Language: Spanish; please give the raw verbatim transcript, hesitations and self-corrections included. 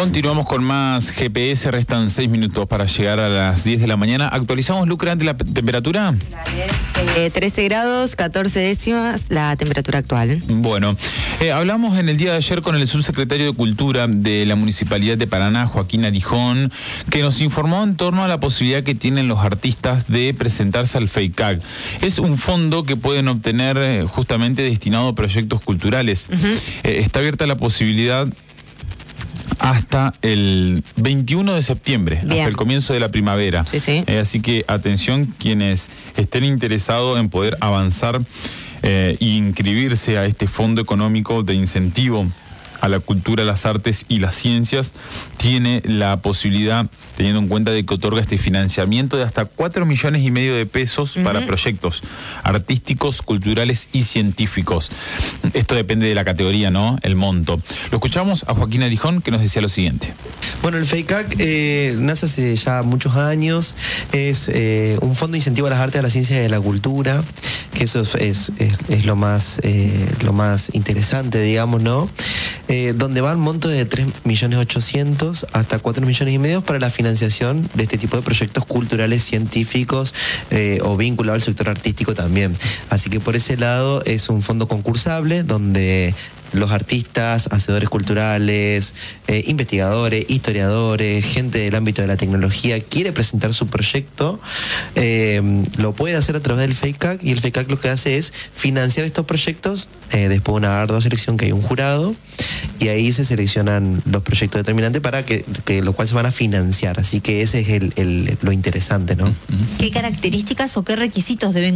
Continuamos con más G P S, restan seis minutos para llegar a las diez de la mañana. ¿Actualizamos, Lucre, ante la temperatura? Eh, trece grados, catorce décimas, la temperatura actual. Bueno, eh, hablamos en el día de ayer con el subsecretario de Cultura de la Municipalidad de Paraná, Joaquín Arijón, que nos informó en torno a la posibilidad que tienen los artistas de presentarse al FEICAC. Es un fondo que pueden obtener eh, justamente destinado a proyectos culturales. Uh-huh. eh, está abierta la posibilidad hasta el veintiuno de septiembre, Bien. hasta el comienzo de la primavera. Sí, sí. Eh, así que atención quienes estén interesados en poder avanzar eh, e inscribirse a este fondo económico de incentivo a la cultura, las artes y las ciencias, tiene la posibilidad, teniendo en cuenta de que otorga este financiamiento de hasta cuatro millones y medio de pesos uh-huh. para proyectos artísticos, culturales y científicos. Esto depende de la categoría, ¿no? El monto. Lo escuchamos a Joaquín Arijón, que nos decía lo siguiente. Bueno, el FEICAC eh, nace hace ya muchos años, es eh, un fondo de incentivo a las artes, a la ciencia y a la cultura, que eso es, es, es, es lo más eh, lo más interesante, digamos, ¿no? Eh, donde van montos de tres millones ochocientos hasta cuatro millones y medio para la financiación de este tipo de proyectos culturales, científicos eh, o vinculados al sector artístico también. Así que por ese lado es un fondo concursable donde los artistas, hacedores culturales, eh, investigadores, historiadores, gente del ámbito de la tecnología quiere presentar su proyecto, eh, lo puede hacer a través del FEICAC, y el FEICAC lo que hace es financiar estos proyectos eh, después de una ardua selección que hay un jurado, y ahí se seleccionan los proyectos determinantes para que, que los cuales se van a financiar. Así que ese es el, el, lo interesante, ¿no? ¿Qué características o qué requisitos deben